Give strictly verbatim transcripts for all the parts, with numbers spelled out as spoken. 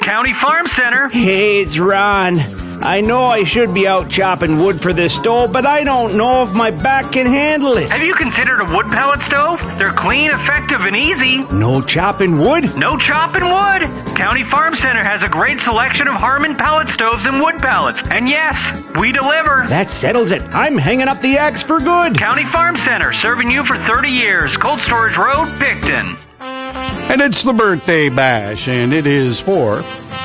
County Farm Center. Hey, it's Ron. I know I should be out chopping wood for this stove, but I don't know if my back can handle it. Have you considered a wood pellet stove? They're clean, effective, and easy. No chopping wood? No chopping wood. County Farm Center has a great selection of Harmon pellet stoves and wood pellets. And yes, we deliver. That settles it. I'm hanging up the axe for good. County Farm Center, serving you for thirty years. Cold Storage Road, Picton. And it's the birthday bash, and it is for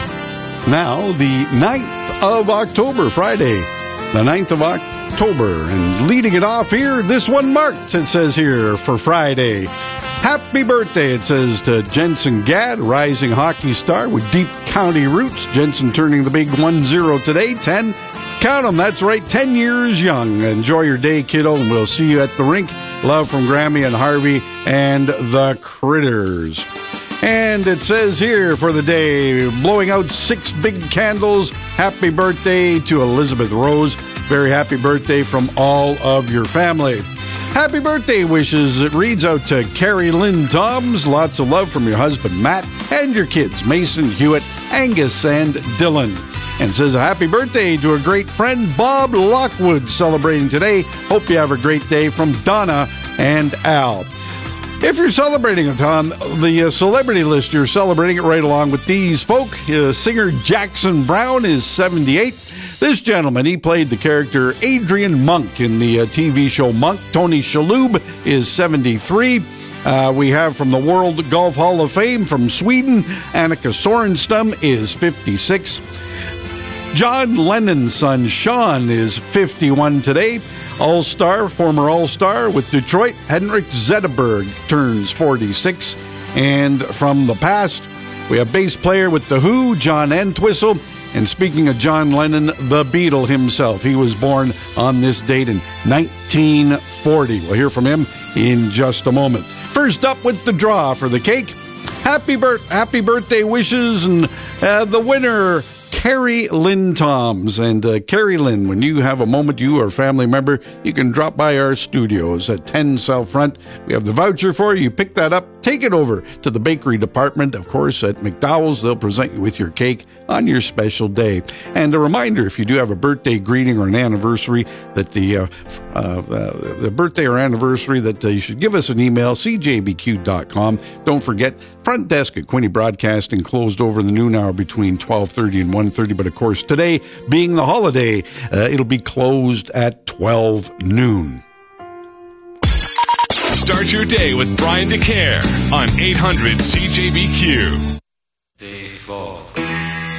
now the ninth of October, Friday, the ninth of October. And leading it off here, this one marked, it says here, for Friday. Happy birthday, it says, to Jensen Gadd, rising hockey star with deep county roots. Jensen turning the big one zero today, ten. Count them, that's right, ten years young. Enjoy your day, kiddo, and we'll see you at the rink. Love from Grammy and Harvey and the Critters. And it says here for the day, blowing out six big candles. Happy birthday to Elizabeth Rose. Very happy birthday from all of your family. Happy birthday wishes, it reads out to Carrie Lynn Toms. Lots of love from your husband, Matt, and your kids, Mason, Hewitt, Angus, and Dylan. And says a happy birthday to a great friend, Bob Lockwood, celebrating today. Hope you have a great day from Donna and Al. If you're celebrating it on the uh, celebrity list, you're celebrating it right along with these folk. Uh, singer Jackson Browne is seventy-eight. This gentleman, he played the character Adrian Monk in the uh, T V show Monk. Tony Shalhoub is seventy-three. Uh, we have from the World Golf Hall of Fame from Sweden, Annika Sorenstam is fifty-six. John Lennon's son, Sean, is fifty-one today. All-Star, former All-Star with Detroit, Henrik Zetterberg turns forty-six. And from the past, we have bass player with The Who, John Entwistle. And speaking of John Lennon, the Beatle himself, he was born on this date in nineteen forty. We'll hear from him in just a moment. First up with the draw for the cake. Happy, bir- happy birthday wishes, and uh, the winner, Carrie Lynn Toms. And uh, Carrie Lynn, when you have a moment, you or a family member, you can drop by our studios at ten South Front. We have the voucher for you. You pick that up, take it over to the bakery department. Of course, at McDowell's, they'll present you with your cake on your special day. And a reminder, if you do have a birthday greeting or an anniversary, that the uh, uh, uh, the birthday or anniversary, that uh, you should give us an email, c j b q dot com. Don't forget, front desk at Quinte Broadcasting closed over the noon hour between twelve thirty and one thirty. But of course, today being the holiday, uh, it'll be closed at twelve noon. Start your day with Brian DeCare on eight hundred C J B Q. Day four.